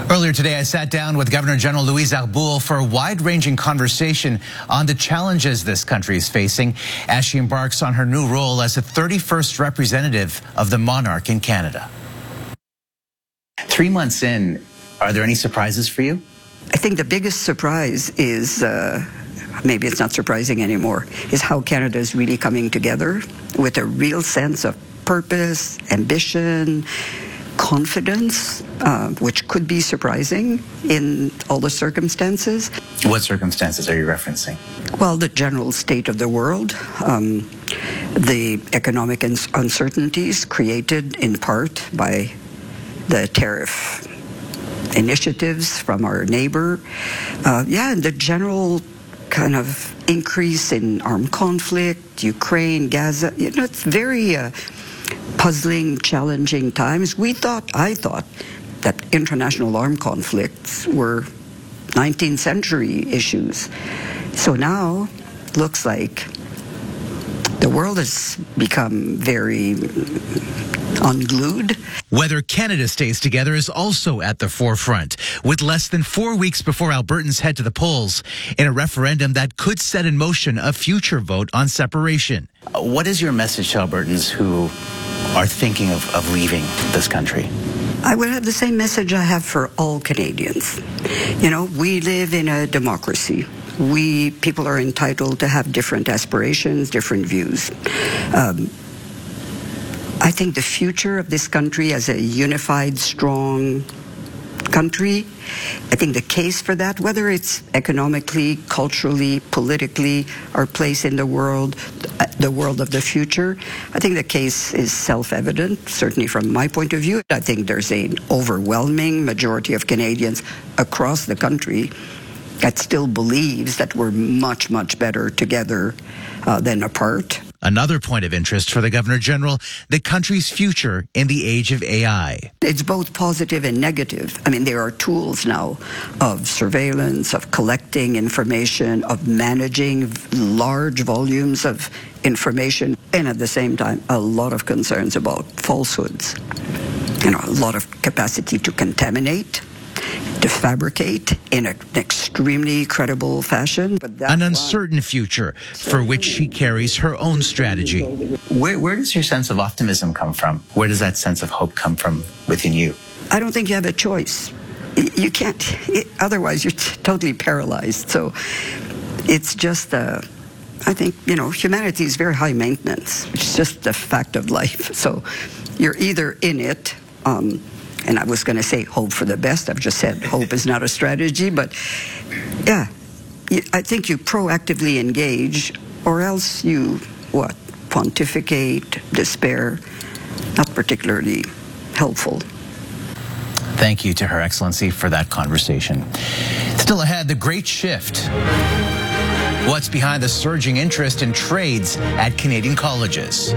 Earlier today, I sat down with Governor General Louise Arbour for a wide-ranging conversation on the challenges this country is facing as she embarks on her new role as the 31st representative of the monarch in Canada. 3 months in, are there any surprises for you? I think the biggest surprise is, maybe it's not surprising anymore, is how Canada is really coming together with a real sense of purpose, ambition, confidence, which could be surprising in all the circumstances. What circumstances are you referencing? Well, the general state of the world, the economic uncertainties created in part by the tariff initiatives from our neighbor, and the general kind of increase in armed conflict, Ukraine, Gaza. You know, it's very puzzling, challenging times. I thought that international armed conflicts were 19th century issues. So now, looks like the world has become very unglued. Whether Canada stays together is also at the forefront, with less than 4 weeks before Albertans head to the polls in a referendum that could set in motion a future vote on separation. What is your message to Albertans who are thinking of leaving this country? I would have the same message I have for all Canadians. You know, we live in a democracy. People are entitled to have different aspirations, different views. I think the future of this country as a unified, strong country, I think the case for that, whether it's economically, culturally, politically, our place in the world of the future, I think the case is self-evident, certainly from my point of view. I think there's an overwhelming majority of Canadians across the country that still believes that we're much, much better together than apart. Another point of interest for the Governor General, the country's future in the age of AI. It's both positive and negative. I mean, there are tools now of surveillance, of collecting information, of managing large volumes of information, and at the same time, a lot of concerns about falsehoods. You know, a lot of capacity to contaminate, to fabricate in an extremely credible fashion. But an uncertain future for which she carries her own strategy. Where does your sense of optimism come from? Where does that sense of hope come from within you? I don't think you have a choice. You can't, otherwise you're totally paralyzed. So it's just, I think, you know, humanity is very high maintenance. It's just a fact of life. So you're either in it, and I was going to say hope for the best. I've just said hope is not a strategy. But, yeah, I think you proactively engage, or else you, pontificate, despair. Not particularly helpful. Thank you to Her Excellency for that conversation. Still ahead, the great shift. What's behind the surging interest in trades at Canadian colleges?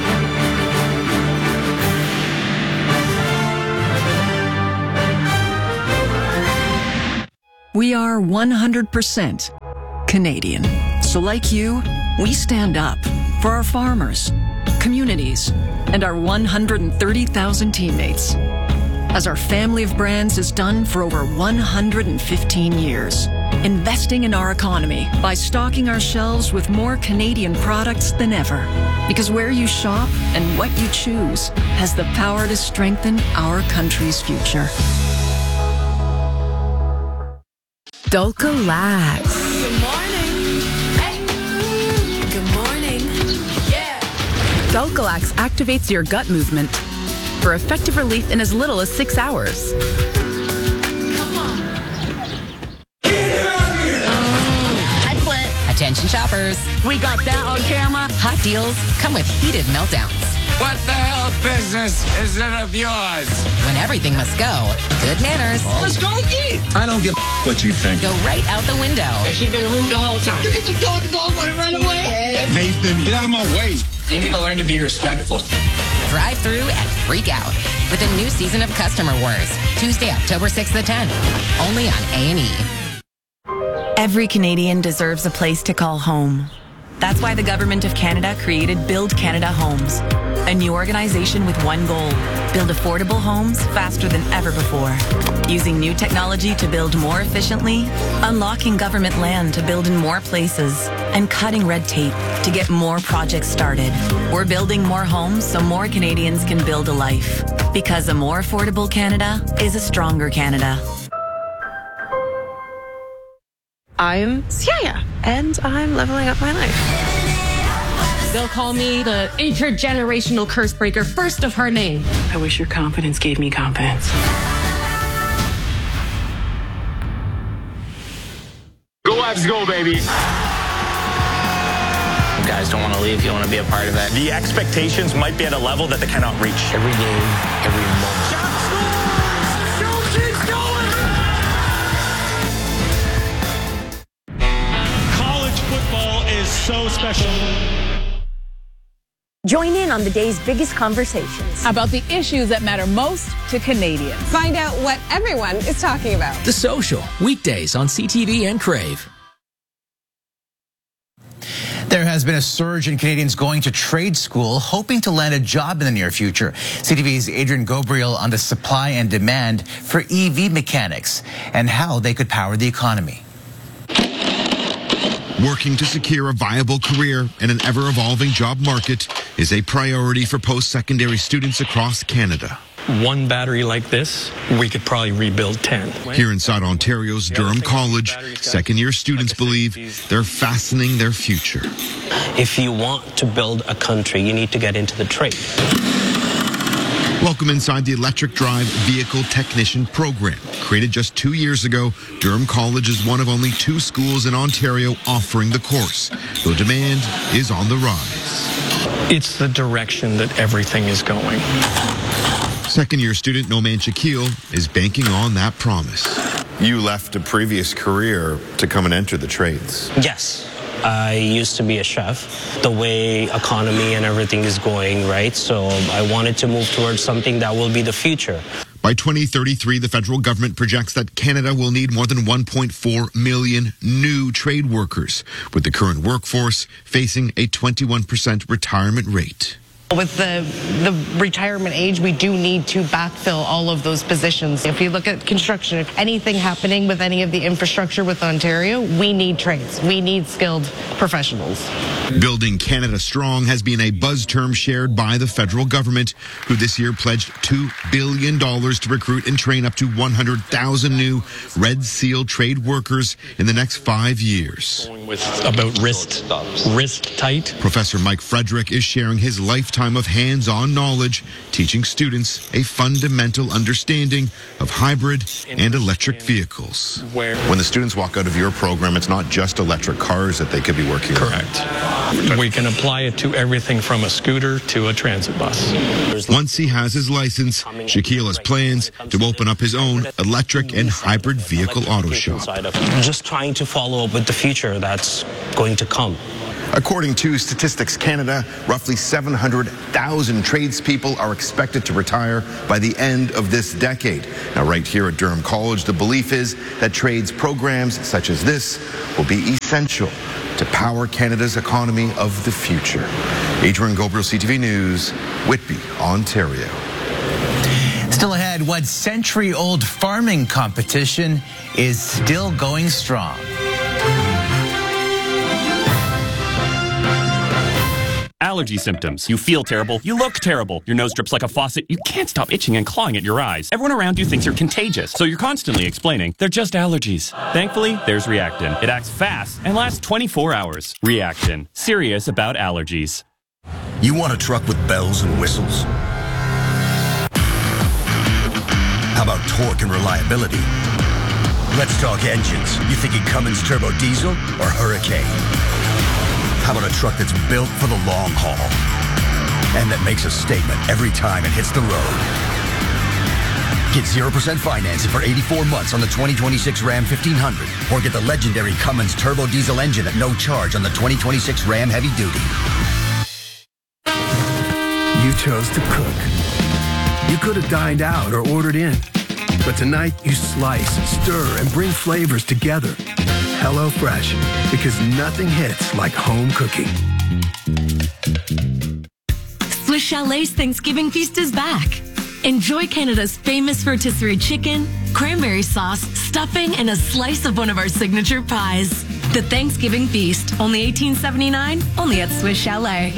We are 100% Canadian. So like you, we stand up for our farmers, communities, and our 130,000 teammates. As our family of brands has done for over 115 years. Investing in our economy by stocking our shelves with more Canadian products than ever. Because where you shop and what you choose has the power to strengthen our country's future. Dulcolax. Good morning. Hey. Good morning. Yeah. Dulcolax activates your gut movement for effective relief in as little as 6 hours. Come on. I quit. Attention shoppers. We got that on camera. Hot deals come with heated meltdowns. What the hell business is it of yours? When everything must go, good manners. Let's go eat. I don't give a what you think. Go right out the window. She's been rude the whole time. Look at the dog want to run away. Nathan, get out of my way. You need to learn to be respectful. Drive through and freak out with a new season of Customer Wars. Tuesday, October 6th to 10th. Only on A&E. Every Canadian deserves a place to call home. That's why the Government of Canada created Build Canada Homes, A new organization with one goal: build affordable homes faster than ever before. Using new technology to build more efficiently, unlocking government land to build in more places, and cutting red tape to get more projects started. We're building more homes so more Canadians can build a life. Because a more affordable Canada is a stronger Canada. I'm Siaya, and I'm leveling up my life. They'll call me the intergenerational curse breaker, first of her name. I wish your confidence gave me confidence. Go Avs, go, baby. You guys don't want to leave. You want to be a part of it. The expectations might be at a level that they cannot reach. Every game, every moment. College football is so special. Join in on the day's biggest conversations about the issues that matter most to Canadians. Find out what everyone is talking about. The Social, weekdays on CTV and Crave. There has been a surge in Canadians going to trade school, hoping to land a job in the near future. CTV's Adrian Gabriel on the supply and demand for EV mechanics and how they could power the economy. Working to secure a viable career in an ever-evolving job market is a priority for post-secondary students across Canada. One battery like this, we could probably rebuild 10. Here inside Ontario's Durham College, second-year students believe they're fastening their future. If you want to build a country, you need to get into the trade. Welcome inside the Electric Drive Vehicle Technician Program. Created just 2 years ago, Durham College is one of only 2 schools in Ontario offering the course, though demand is on the rise. It's the direction that everything is going. Second-year student Noman Shaquille is banking on that promise. You left a previous career to come and enter the trades. Yes. I used to be a chef. The way economy and everything is going, right? So I wanted to move towards something that will be the future. By 2033, the federal government projects that Canada will need more than 1.4 million new trade workers, with the current workforce facing a 21% retirement rate. With the retirement age, we do need to backfill all of those positions. If you look at construction, if anything happening with any of the infrastructure with Ontario, we need trades. We need skilled professionals. Building Canada Strong has been a buzz term shared by the federal government, who this year pledged $2 billion to recruit and train up to 100,000 new Red Seal trade workers in the next 5 years. With about wrist tight. Professor Mike Frederick is sharing his lifetime of hands-on knowledge, teaching students a fundamental understanding of hybrid and electric vehicles. When the students walk out of your program, it's not just electric cars that they could be working on. Correct. We can apply it to everything from a scooter to a transit bus. Once he has his license, Shaquille has plans to open up his own electric and hybrid vehicle auto shop. Just trying to follow up with the future that's going to come. According to Statistics Canada, roughly 700,000 tradespeople are expected to retire by the end of this decade. Now, right here at Durham College, the belief is that trades programs such as this will be essential to power Canada's economy of the future. Adrian Gabriel, CTV News, Whitby, Ontario. Still ahead, what century-old farming competition is still going strong? Allergy symptoms. You feel terrible. You look terrible. Your nose drips like a faucet. You can't stop itching and clawing at your eyes. Everyone around you thinks you're contagious, so you're constantly explaining they're just allergies. Thankfully, there's Reactin. It acts fast and lasts 24 hours. Reactin. Serious about allergies. You want a truck with bells and whistles? How about torque and reliability? Let's talk engines. You thinking Cummins Turbo Diesel or Hurricane? How about a truck that's built for the long haul and that makes a statement every time it hits the road? Get 0% financing for 84 months on the 2026 Ram 1500 or get the legendary Cummins Turbo Diesel engine at no charge on the 2026 Ram Heavy Duty. You chose to cook. You could have dined out or ordered in, but tonight you slice, stir, and bring flavors together. HelloFresh, because nothing hits like home cooking. Swish Chalet's Thanksgiving feast is back. Enjoy Canada's famous rotisserie chicken, cranberry sauce, stuffing, and a slice of one of our signature pies. The Thanksgiving feast, only $18.79, only at Swiss Chalet.